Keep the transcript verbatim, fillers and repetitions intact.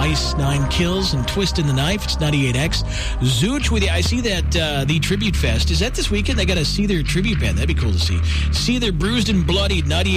Ice Nine Kills and Twist in the Knife. It's ninety-eight X. Zooch with you. I see that uh, the Tribute Fest. Is that this weekend? They got to see their tribute band. That'd be cool to see. See their Bruised and Bloodied. ninety-eight